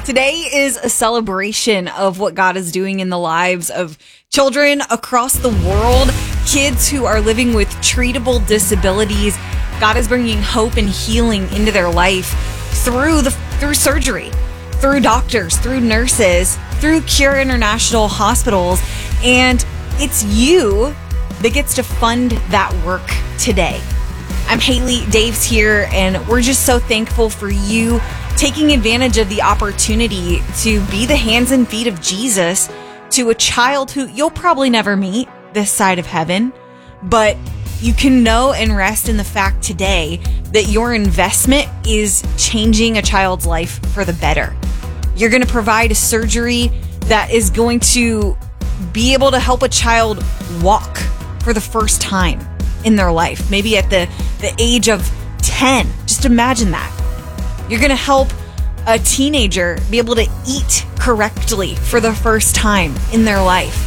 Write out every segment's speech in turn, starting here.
Today is a celebration of what God is doing in the lives of children across the world, kids who are living with treatable disabilities. God is bringing hope and healing into their life through surgery, through doctors, through nurses, through Cure International Hospitals. And it's you that gets to fund that work today. I'm Haley, Dave's here, and we're just so thankful for you taking advantage of the opportunity to be the hands and feet of Jesus to a child who you'll probably never meet this side of heaven, but you can know and rest in the fact today that your investment is changing a child's life for the better. You're going to provide a surgery that is going to be able to help a child walk for the first time in their life, maybe at the age of 10. Just imagine that. You're going to help a teenager be able to eat correctly for the first time in their life.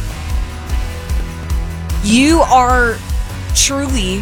You are truly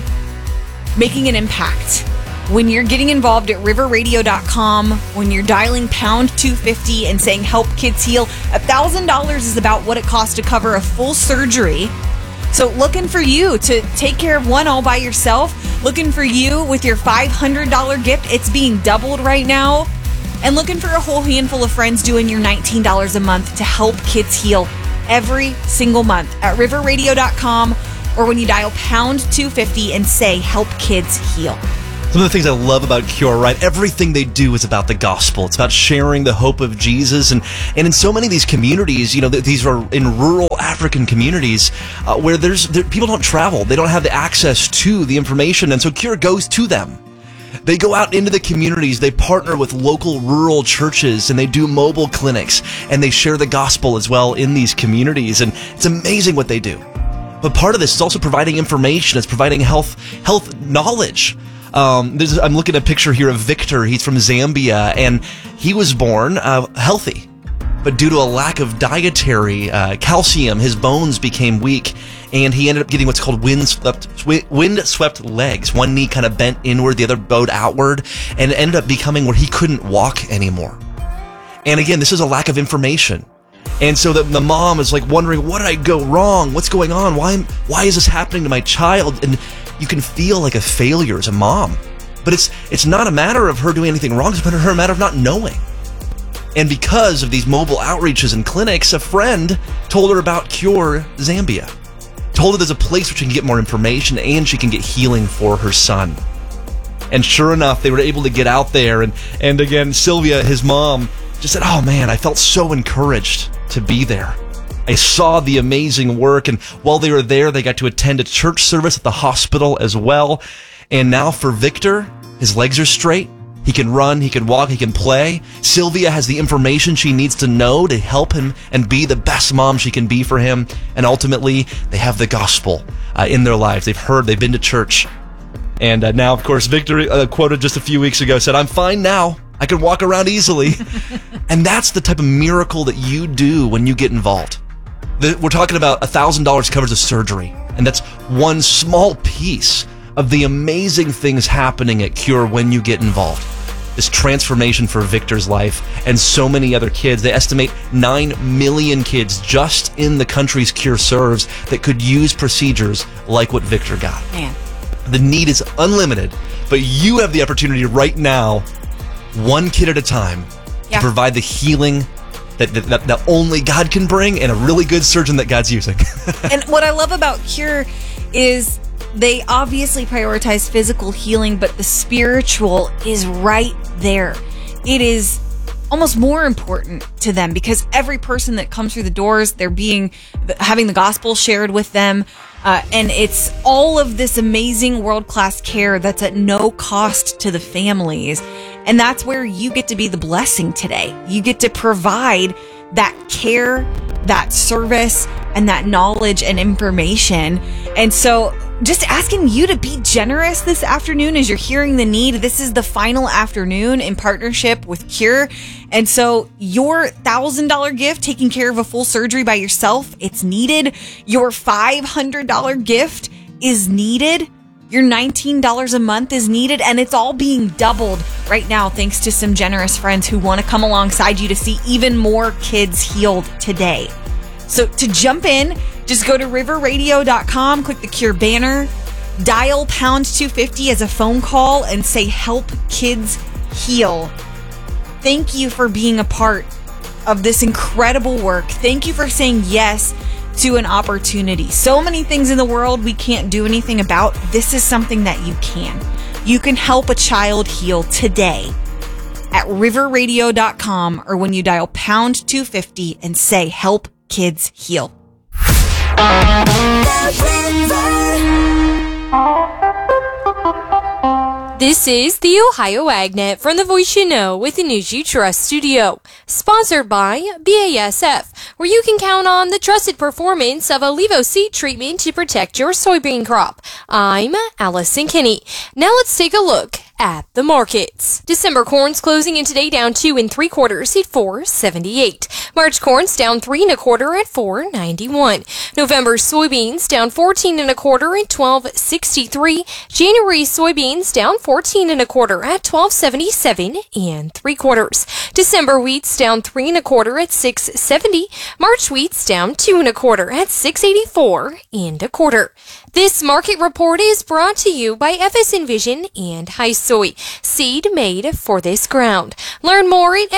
making an impact when you're getting involved at riverradio.com, when you're dialing pound 250 and saying help kids heal. $1,000 is about what it costs to cover a full surgery. So looking for you to take care of one all by yourself, looking for you with your $500 gift. It's being doubled right now. And looking for a whole handful of friends doing your $19 a month to help kids heal every single month at riverradio.com or when you dial pound 250 and say help kids heal. Some of the things I love about Cure, right? Everything they do is about the gospel. It's about sharing the hope of Jesus. And in so many of these communities, these are in rural African communities where people don't travel. They don't have the access to the information. And so Cure goes to them. They go out into the communities, they partner with local rural churches, and they do mobile clinics, and they share the gospel as well in these communities. And it's amazing what they do. But part of this is also providing information. It's providing health knowledge. I'm looking at a picture here of Victor. He's from Zambia, and he was born healthy. But due to a lack of dietary calcium, his bones became weak, and he ended up getting what's called wind-swept legs. One knee kind of bent inward, the other bowed outward, and it ended up becoming where he couldn't walk anymore. And again, this is a lack of information. And so the mom is like wondering, what did I go wrong? What's going on? Why is this happening to my child? And you can feel like a failure as a mom. But it's not a matter of her doing anything wrong. It's a matter of not knowing. And because of these mobile outreaches and clinics, a friend told her about Cure Zambia. Told her there's a place where she can get more information and she can get healing for her son. And sure enough, they were able to get out there. And again, Sylvia, his mom, just said, oh man, I felt so encouraged to be there. I saw the amazing work, and while they were there, they got to attend a church service at the hospital as well. And now for Victor, his legs are straight. He can run, he can walk, he can play. Sylvia has the information she needs to know to help him and be the best mom she can be for him. And ultimately, they have the gospel in their lives. They've heard, they've been to church. And now, of course, Victor quoted just a few weeks ago, said, I'm fine now. I can walk around easily. And that's the type of miracle that you do when you get involved. We're talking about $1,000 covers a surgery. And that's one small piece of the amazing things happening at Cure when you get involved. This transformation for Victor's life and so many other kids. They estimate 9 million kids just in the countries Cure serves that could use procedures like what Victor got. Man. The need is unlimited, but you have the opportunity right now, one kid at a time, to provide the healing that only God can bring and a really good surgeon that God's using. And what I love about Cure is they obviously prioritize physical healing, but the spiritual is right there. It is almost more important to them because every person that comes through the doors, they're having the gospel shared with them. And it's all of this amazing world-class care that's at no cost to the families. And that's where you get to be the blessing today. You get to provide that care, that service, and that knowledge and information. And so just asking you to be generous this afternoon as you're hearing the need. This is the final afternoon in partnership with Cure. And so your $1,000 gift, taking care of a full surgery by yourself, it's needed. Your $500 gift is needed. Your $19 a month is needed, and it's all being doubled right now thanks to some generous friends who want to come alongside you to see even more kids healed today. So to jump in, just go to riverradio.com, click the Cure banner, dial pound 250 as a phone call, and say, "Help Kids Heal." Thank you for being a part of this incredible work. Thank you for saying yes to an opportunity. So many things in the world we can't do anything about. This is something that you can. You can help a child heal today at riverradio.com or when you dial pound 250 and say, "Help Kids Heal." This is the Ohio AgNet from the Voice You Know with the News You Trust studio, sponsored by BASF, where you can count on the trusted performance of a Levo seed treatment to protect your soybean crop. I'm Allison Kinney. Now let's take a look at the markets. December corn's closing in today down 2 3/4 at $4.78. March corn's down 3 1/4 at $4.91. November soybeans down 14 1/4 at $12.63. January soybeans down 14 1/4 at $12.77 3/4. December wheat's down 3 1/4 at $6.70. March wheat's down 2 1/4 at $6.84 1/4. This market report is brought to you by FS Envision and High Soy, seed made for this ground. Learn more at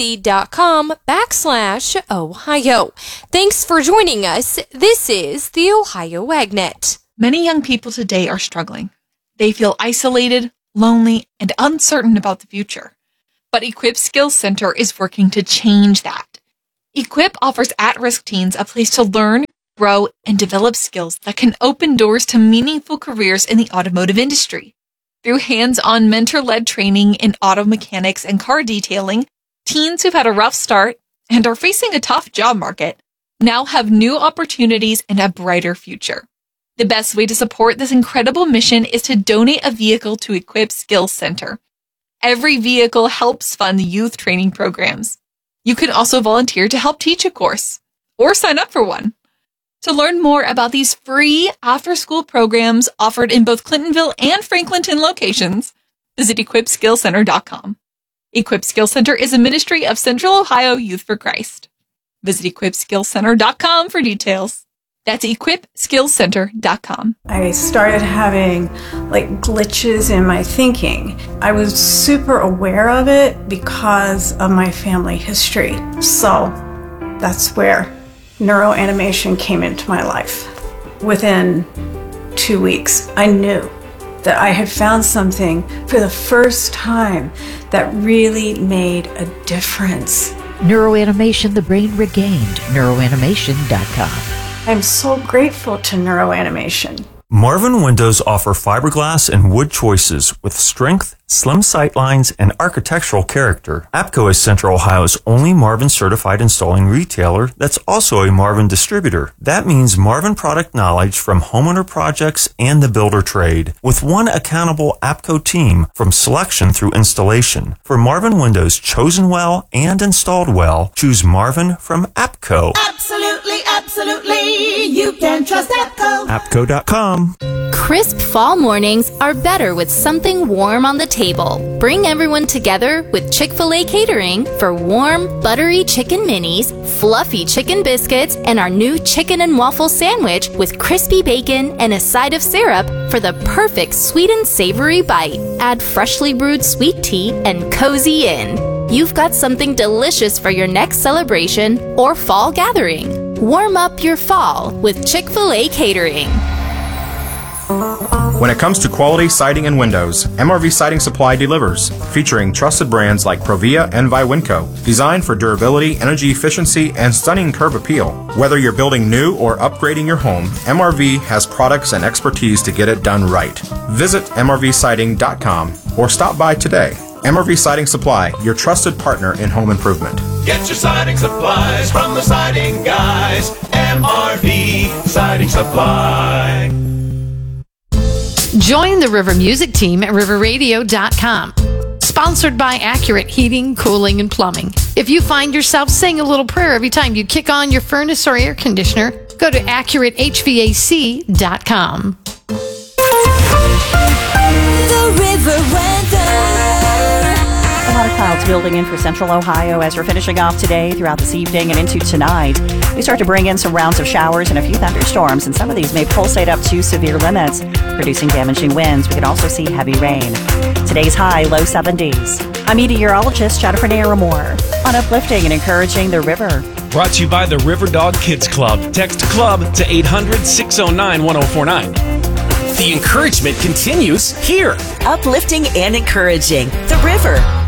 fsc.com/Ohio. Thanks for joining us. This is the Ohio AgNet. Many young people today are struggling. They feel isolated, lonely, and uncertain about the future. But Equip Skills Center is working to change that. Equip offers at-risk teens a place to learn, grow, and develop skills that can open doors to meaningful careers in the automotive industry. Through hands-on mentor-led training in auto mechanics and car detailing, teens who've had a rough start and are facing a tough job market now have new opportunities and a brighter future. The best way to support this incredible mission is to donate a vehicle to Equip Skills Center. Every vehicle helps fund youth training programs. You can also volunteer to help teach a course or sign up for one. To learn more about these free after-school programs offered in both Clintonville and Franklinton locations, visit equipskillcenter.com. Equip Skills Center is a ministry of Central Ohio Youth for Christ. Visit equipskillcenter.com for details. That's equipskillcenter.com. I started having glitches in my thinking. I was super aware of it because of my family history. So that's where neuroanimation came into my life. Within 2 weeks, I knew that I had found something for the first time that really made a difference. Neuroanimation, the brain regained. Neuroanimation.com. I'm so grateful to neuroanimation. Marvin Windows offer fiberglass and wood choices with strength, slim sightlines, and architectural character. APCO is Central Ohio's only Marvin certified installing retailer that's also a Marvin distributor. That means Marvin product knowledge from homeowner projects and the builder trade, with one accountable APCO team from selection through installation. For Marvin Windows chosen well and installed well, choose Marvin from APCO. Absolutely, absolutely. You can trust APCO. APCO.com. Crisp fall mornings are better with something warm on the table. Bring everyone together with Chick-fil-A catering for warm, buttery chicken minis, fluffy chicken biscuits, and our new chicken and waffle sandwich with crispy bacon and a side of syrup for the perfect sweet and savory bite. Add freshly brewed sweet tea and cozy in. You've got something delicious for your next celebration or fall gathering. Warm up your fall with Chick-fil-A catering. When it comes to quality siding and windows, MRV Siding Supply delivers, featuring trusted brands like Provia and Viwinco, designed for durability, energy efficiency, and stunning curb appeal. Whether you're building new or upgrading your home, MRV has products and expertise to get it done right. Visit mrvsiding.com or stop by today. MRV Siding Supply, your trusted partner in home improvement. Get your siding supplies from the siding guys. MRV Siding Supply. Join the River Music team at riverradio.com. Sponsored by Accurate Heating, Cooling, and Plumbing. If you find yourself saying a little prayer every time you kick on your furnace or air conditioner, go to AccurateHVAC.com. River weather. A lot of clouds building in for central Ohio as we're finishing off today throughout this evening and into tonight. We start to bring in some rounds of showers and a few thunderstorms, and some of these may pulsate up to severe limits, producing damaging winds. We could also see heavy rain. Today's high, low 70s. I'm meteorologist Jennifer Naramore on uplifting and encouraging the river. Brought to you by the River Dog Kids Club. Text CLUB to 800-609-1049. The encouragement continues here. Uplifting and encouraging the river.